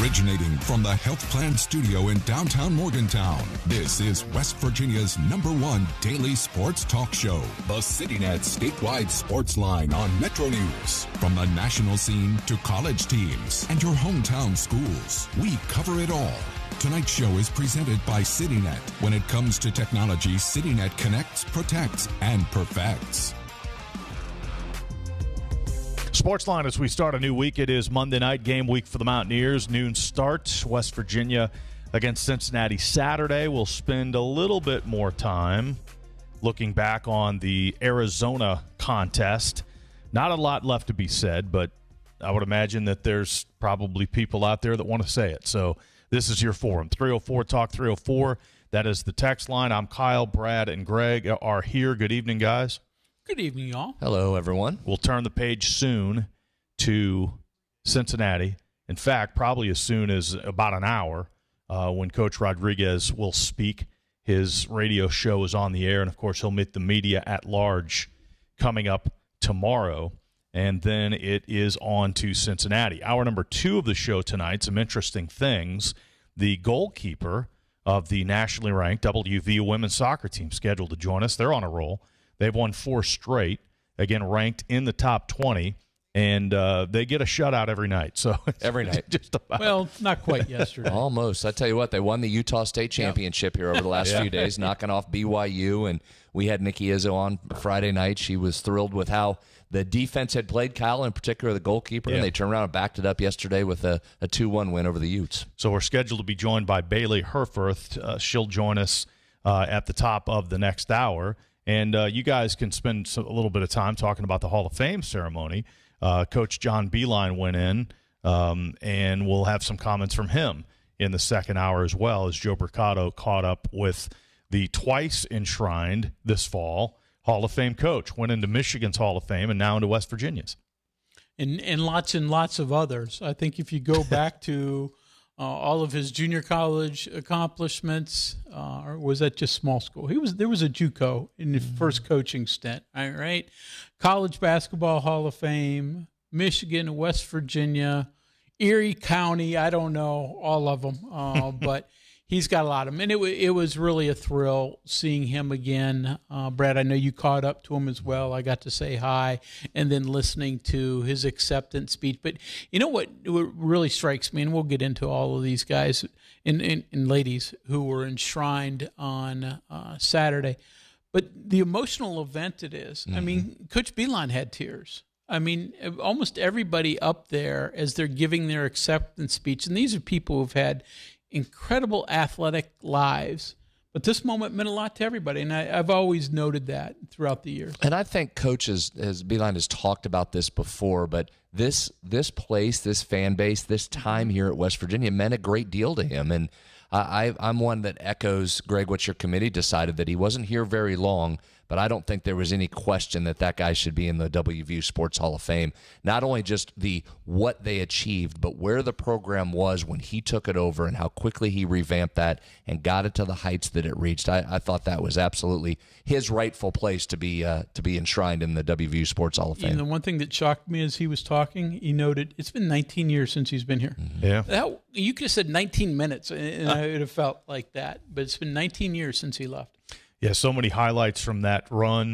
Originating from the Health Plan Studio in downtown Morgantown, this is West Virginia's #1 daily sports talk show, the CityNet statewide sports line on Metro News. From the national scene to college teams and your hometown schools, we cover it all. Tonight's show is presented by CityNet. When it comes to technology, CityNet connects, protects, and perfects. Sportsline, as we start a new week, it is Monday night game week for the Mountaineers. Noon start, West Virginia against Cincinnati Saturday. We'll spend a little bit more time looking back on the Arizona contest. Not a lot left to be said, but I would imagine that there's probably people out there that want to say it. So this is your forum. 304-TALK-304. That is the text line. I'm Kyle, Brad, and Greg are here. Good evening, guys. Good evening, y'all. Hello, everyone. We'll turn the page soon to Cincinnati. In fact, probably as soon as about an hour when Coach Rodriguez will speak. His radio show is on the air, and, of course, he'll meet the media at large coming up tomorrow. And then it is on to Cincinnati. Hour number 2 of the show tonight, some interesting things. The goalkeeper of the nationally ranked WVU women's soccer team scheduled to join us. They're on a roll. They've won 4 straight, again, ranked in the top 20, and they get a shutout every night. So every night. Just about. Well, not quite yesterday. Almost. I tell you what, they won the Utah State Championship here over the last few days, knocking off BYU, and we had Nikki Izzo on Friday night. She was thrilled with how the defense had played, Kyle, in particular the goalkeeper, and they turned around and backed it up yesterday with a 2-1 win over the Utes. So we're scheduled to be joined by Bailey Herforth. She'll join us at the top of the next hour. And you guys can spend a little bit of time talking about the Hall of Fame ceremony. Coach John Beilein went in, and we'll have some comments from him in the second hour as well, as Joe Mercado caught up with the twice enshrined this fall Hall of Fame coach. Went into Michigan's Hall of Fame and now into West Virginia's. And lots of others. I think if you go back to all of his junior college accomplishments, or was that just small school? There was a JUCO in the first coaching stint, all right? College Basketball Hall of Fame, Michigan, West Virginia, Erie County, I don't know all of them, but he's got a lot of them. And it was really a thrill seeing him again. Brad, I know you caught up to him as well. I got to say hi, and then listening to his acceptance speech. But you know what really strikes me, and we'll get into all of these guys and ladies who were enshrined on Saturday, but the emotional event it is. Mm-hmm. I mean, Coach Beilein had tears. I mean, almost everybody up there as they're giving their acceptance speech, and these are people who've had incredible athletic lives, but this moment meant a lot to everybody, and I've always noted that throughout the years. And I think Coach Beilein has talked about this before, but this place, this fan base, this time here at West Virginia meant a great deal to him. And I'm one that echoes, Greg, what your committee decided, that he wasn't here very long, but I don't think there was any question that guy should be in the WVU Sports Hall of Fame. Not only just what they achieved, but where the program was when he took it over and how quickly he revamped that and got it to the heights that it reached. I thought that was absolutely his rightful place to be enshrined in the WVU Sports Hall of Fame. And the one thing that shocked me as he was talking, he noted it's been 19 years since he's been here. Mm-hmm. Yeah, you could have said 19 minutes, and I would have felt like that. But it's been 19 years since he left. Yeah, so many highlights from that run.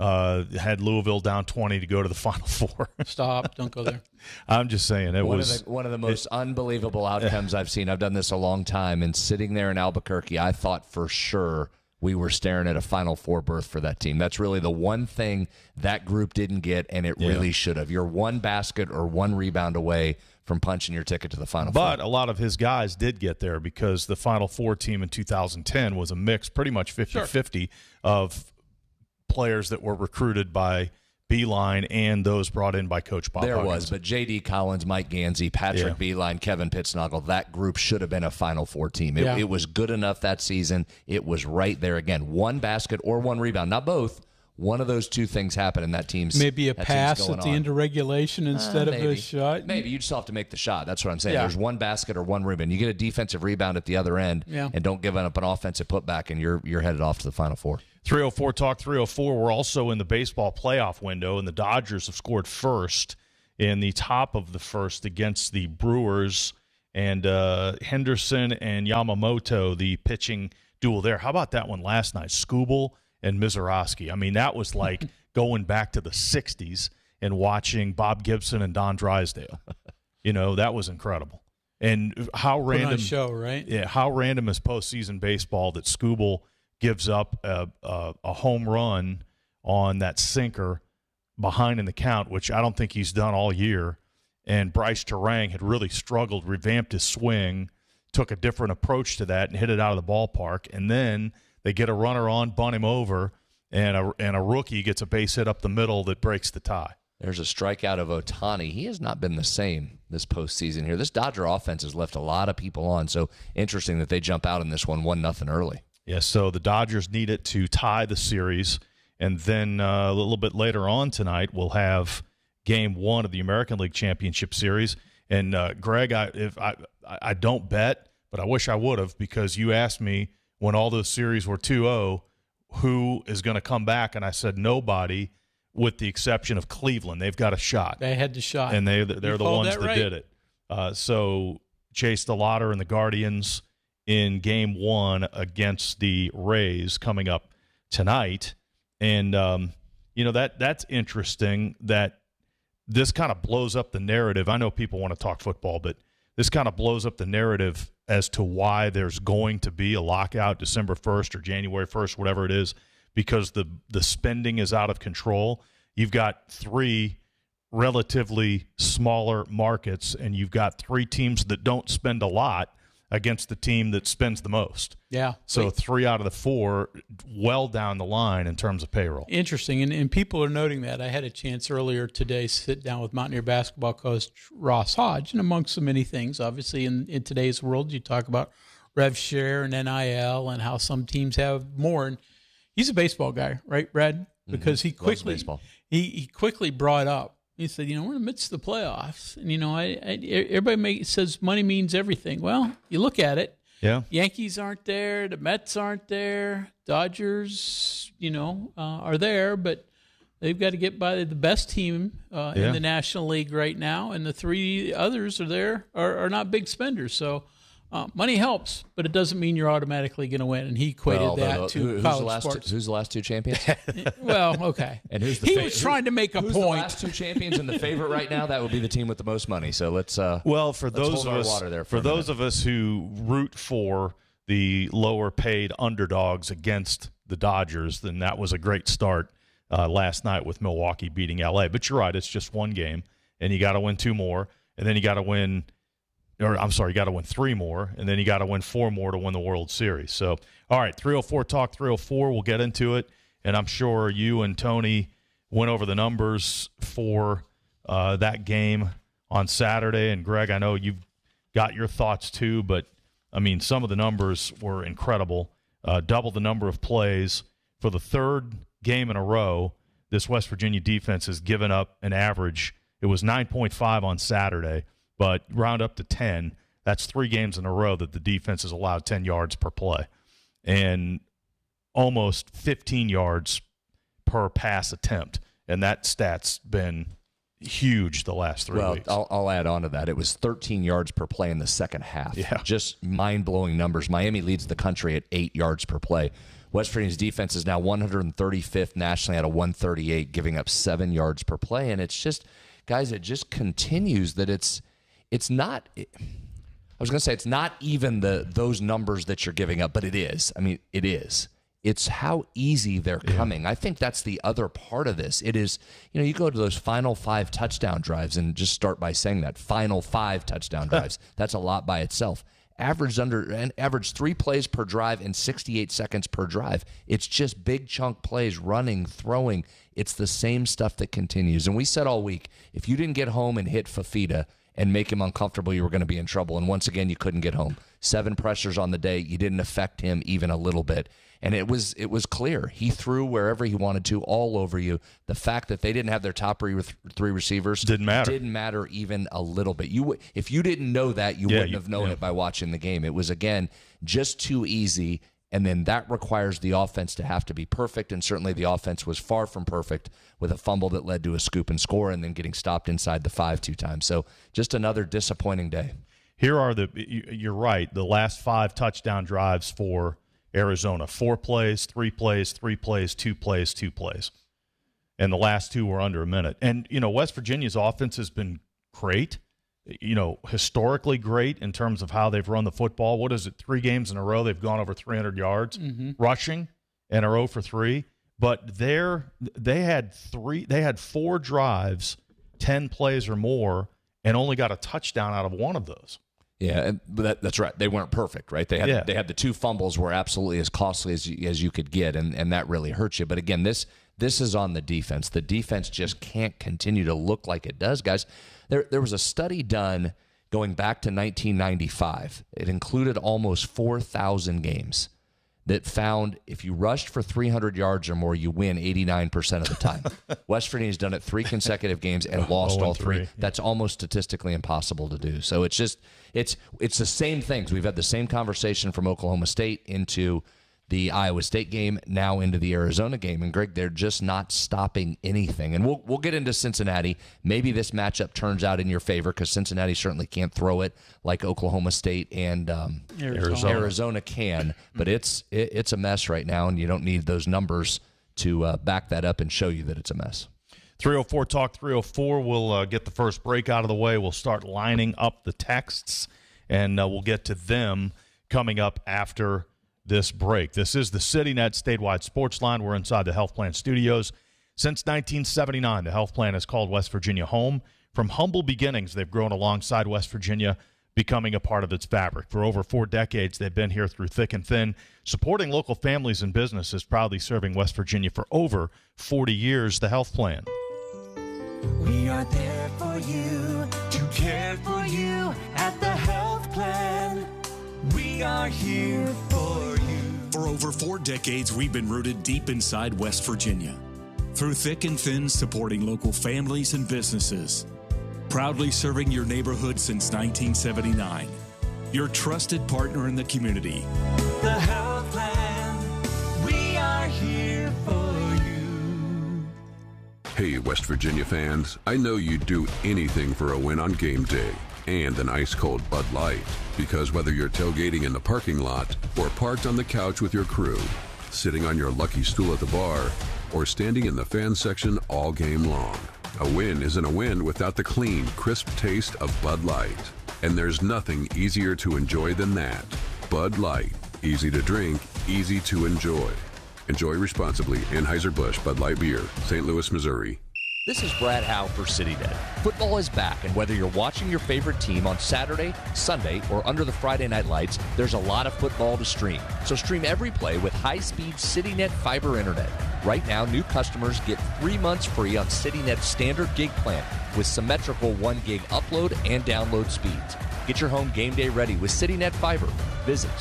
Had Louisville down 20 to go to the Final Four. Stop. Don't go there. I'm just saying. One of the most unbelievable outcomes I've seen. I've done this a long time, and sitting there in Albuquerque, I thought for sure we were staring at a Final Four berth for that team. That's really the one thing that group didn't get, and it really should have. You're one basket or one rebound away from punching your ticket to the Final Four. But a lot of his guys did get there because the Final Four team in 2010 was a mix, pretty much 50-50 of players that were recruited by Beilein and those brought in by Coach Bob Huggins. There was, but J.D. Collins, Mike Gansey, Patrick Beilein, Kevin Pittsnoggle, that group should have been a Final Four team. It was good enough that season. It was right there again. One basket or one rebound, not both. One of those two things happen in that team's maybe a pass at the end of regulation instead of a shot. Maybe you just have to make the shot. That's what I'm saying. There's one basket or one rebound. You get a defensive rebound at the other end, and don't give up an offensive putback, and you're headed off to the Final Four. 304 Talk 304. We're also in the baseball playoff window, and the Dodgers have scored first in the top of the first against the Brewers and Henderson and Yamamoto, the pitching duel there. How about that one last night? Skubal and Mizorowski. I mean, that was like going back to the 60s and watching Bob Gibson and Don Drysdale. That was incredible. And how random show, right? Yeah, how random is postseason baseball that Skubal gives up a home run on that sinker behind in the count, which I don't think he's done all year. And Bryce Terang had really struggled, revamped his swing, took a different approach to that, and hit it out of the ballpark. And then they get a runner on, bunt him over, and a rookie gets a base hit up the middle that breaks the tie. There's a strikeout of Ohtani. He has not been the same this postseason here. This Dodger offense has left a lot of people on, so interesting that they jump out in this one 1-0 early. Yeah, so the Dodgers need it to tie the series, and then a little bit later on tonight we'll have Game 1 of the American League Championship Series. And Greg, I don't bet, but I wish I would have, because you asked me when all those series were 2-0 who is going to come back, and I said nobody, with the exception of Cleveland. They've got a shot. They had the shot. And they're the ones that did it. So Chase DeLauter and the Guardians in Game 1 against the Rays coming up tonight. And, that's interesting that this kind of blows up the narrative. I know people want to talk football, but this kind of blows up the narrative as to why there's going to be a lockout December 1st or January 1st, whatever it is, because the spending is out of control. You've got 3 relatively smaller markets, and you've got 3 teams that don't spend a lot against the team that spends the most. Yeah. So 3 out of the 4 well down the line in terms of payroll. Interesting, and people are noting that. I had a chance earlier today to sit down with Mountaineer basketball coach Ross Hodge, and amongst so many things, obviously in today's world, you talk about rev share and NIL and how some teams have more. And he's a baseball guy, right, Brad? Because he quickly brought up. He said, we're in the midst of the playoffs, and everybody says money means everything. Well, you look at it. Yeah. Yankees aren't there. The Mets aren't there. Dodgers, are there, but they've got to get by the best team in the National League right now, and the 3 others are not big spenders. So money helps, but it doesn't mean you're automatically going to win. And he equated that to college sports. Who's the last 2 champions? Well, okay. And who's he was trying to make a point. The last 2 champions and the favorite right now? That would be the team with the most money. So let's for those of us who root for the lower paid underdogs against the Dodgers, then that was a great start last night with Milwaukee beating LA. But you're right, it's just 1 game, and you got to win 2 more, and then you got to win. You got to win 3 more, and then you got to win 4 more to win the World Series. So, all right, 304 Talk 304, we'll get into it, and I'm sure you and Tony went over the numbers for that game on Saturday. And, Greg, I know you've got your thoughts too, but, some of the numbers were incredible. Double the number of plays. For the 3rd game in a row, this West Virginia defense has given up an average. It was 9.5 on Saturday. But round up to 10, that's 3 games in a row that the defense has allowed 10 yards per play and almost 15 yards per pass attempt. And that stat's been huge the last 3 weeks. Well, I'll add on to that. It was 13 yards per play in the second half. Yeah. Just mind-blowing numbers. Miami leads the country at 8 yards per play. West Virginia's defense is now 135th nationally out of 138, giving up 7 yards per play. And it's just, guys, it just continues that it's not – I was going to say it's not even those numbers that you're giving up, but it is. It is. It's how easy they're coming. I think that's the other part of this. It is, you go to those final 5 touchdown drives and just start by saying that. Final 5 touchdown drives. That's a lot by itself. Average 3 plays per drive and 68 seconds per drive. It's just big chunk plays, running, throwing. It's the same stuff that continues. And we said all week, if you didn't get home and hit Fafita and make him uncomfortable, you were going to be in trouble. And once again, you couldn't get home. 7 pressures on the day. You didn't affect him even a little bit. And it was clear. He threw wherever he wanted to, all over you. The fact that they didn't have their top 3 receivers didn't matter even a little bit. If you didn't know that, you wouldn't have known it by watching the game. It was, again, just too easy. And then that requires the offense to have to be perfect, and certainly the offense was far from perfect with a fumble that led to a scoop and score and then getting stopped inside the 5 2 times. So just another disappointing day. Here are you're right, the last 5 touchdown drives for Arizona. 4 plays, 3 plays, 3 plays, 2 plays, 2 plays. And the last 2 were under a minute. And, West Virginia's offense has been great, historically great in terms of how they've run the football. What is it, 3 games in a row they've gone over 300 yards rushing and are 0 for 3. But they had 4 drives, 10 plays or more, and only got a touchdown out of one of those. Yeah, that's right. They weren't perfect, right? They had the 2 fumbles were absolutely as costly as you could get, and that really hurts you. But again, this is on the defense. The defense just can't continue to look like it does, guys. There was a study done going back to 1995. It included almost 4,000 games that found if you rushed for 300 yards or more, you win 89% of the time. West Virginia's done it 3 consecutive games and lost all 3. That's almost statistically impossible to do. So it's the same things. We've had the same conversation from Oklahoma State into the Iowa State game, now into the Arizona game. And, Greg, they're just not stopping anything. And we'll get into Cincinnati. Maybe this matchup turns out in your favor because Cincinnati certainly can't throw it like Oklahoma State and Arizona can. But it's a mess right now, and you don't need those numbers to back that up and show you that it's a mess. 304 Talk 304. We'll get the first break out of the way. We'll start lining up the texts, and we'll get to them coming up after this break. This is the CityNet statewide sports line. We're inside the Health Plan Studios. Since 1979, the Health Plan has called West Virginia home. From humble beginnings, they've grown alongside West Virginia, becoming a part of its fabric. For over 4 decades, they've been here through thick and thin, supporting local families and businesses, proudly serving West Virginia for over 40 years. The Health Plan. We are there for you, to care for you at the Health Plan. We are here for you. For over 4 decades, we've been rooted deep inside West Virginia. Through thick and thin, supporting local families and businesses. Proudly serving your neighborhood since 1979. Your trusted partner in the community. The Health Plan. We are here for you. Hey, West Virginia fans. I know you'd do anything for a win on game day. And an ice-cold Bud Light. Because whether you're tailgating in the parking lot or parked on the couch with your crew, sitting on your lucky stool at the bar, or standing in the fan section all game long, a win isn't a win without the clean, crisp taste of Bud Light. And there's nothing easier to enjoy than that. Bud Light. Easy to drink, easy to enjoy. Enjoy responsibly. Anheuser-Busch Bud Light Beer, St. Louis, Missouri. This is Brad Howe for CityNet. Football is back, and whether you're watching your favorite team on Saturday, Sunday, or under the Friday night lights, there's a lot of football to stream. So stream every play with high-speed CityNet fiber internet. Right now, new customers get 3 months free on CityNet's standard gig plan with symmetrical 1 gig upload and download speeds. Get your home game day ready with CityNet Fiber. Visit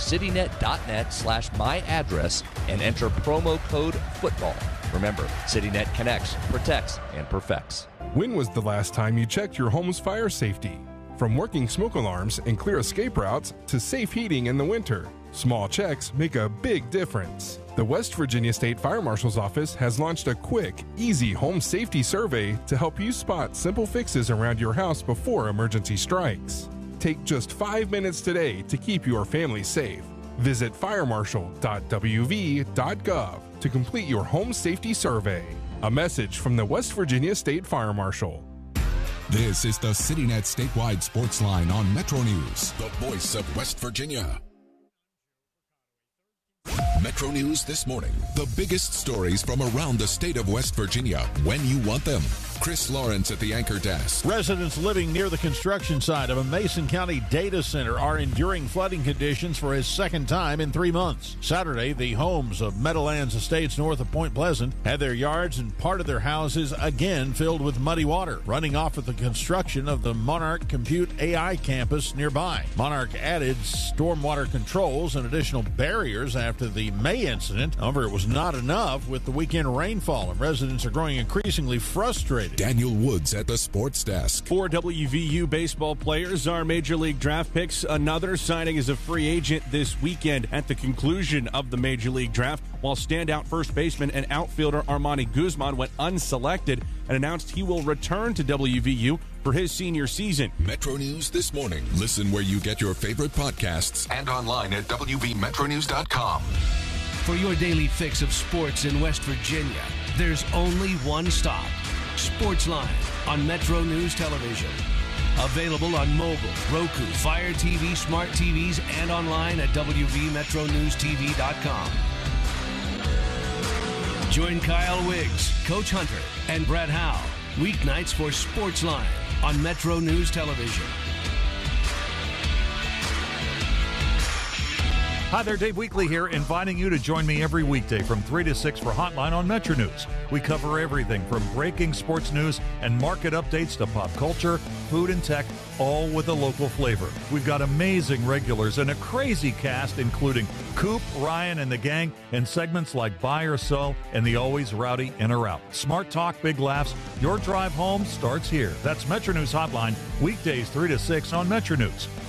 citynet.net/myaddress and enter promo code FOOTBALL. Remember, CityNet connects, protects, and perfects. When was the last time you checked your home's fire safety? From working smoke alarms and clear escape routes to safe heating in the winter, small checks make a big difference. The West Virginia State Fire Marshal's Office has launched a quick, easy home safety survey to help you spot simple fixes around your house before emergency strikes. Take just 5 minutes today to keep your family safe. Visit firemarshal.wv.gov to complete your home safety survey. A message from the West Virginia State Fire Marshal. This is the CityNet statewide sports line on Metro News, the voice of West Virginia. Metro News this morning. The biggest stories from around the state of West Virginia when you want them. Chris Lawrence at the anchor desk. Residents living near the construction site of a Mason County data center are enduring flooding conditions for a second time in 3 months. Saturday, the homes of Meadowlands Estates north of Point Pleasant had their yards and part of their houses again filled with muddy water, running off of the construction of the Monarch Compute AI campus nearby. Monarch added stormwater controls and additional barriers after the May incident. However, it was not enough with the weekend rainfall, and residents are growing increasingly frustrated. Daniel Woods at the sports desk. 4 WVU baseball players are Major League draft picks. Another signing as a free agent this weekend at the conclusion of the Major League draft, while standout first baseman and outfielder Armani Guzman went unselected and announced he will return to WVU for his senior season. Metro News This Morning. Listen where you get your favorite podcasts and online at WVMetroNews.com. For your daily fix of sports in West Virginia, there's only one stop. Sportsline on Metro News Television. Available on mobile, Roku, Fire TV, smart TVs, and online at WVMetroNewsTV.com. Join Kyle Wiggs, Coach Hunter, and Brett Howe weeknights for Sportsline on Metro News Television. Hi there, Dave Weekley here, inviting you to join me every weekday from 3 to 6 for Hotline on Metro News. We cover everything from breaking sports news and market updates to pop culture, food, and tech, all with a local flavor. We've got amazing regulars and a crazy cast, including Coop, Ryan, and the gang, and segments like Buy or Sell and the always rowdy In or Out. Smart talk, big laughs. Your drive home starts here. That's Metro News Hotline, weekdays 3 to 6 on Metro News.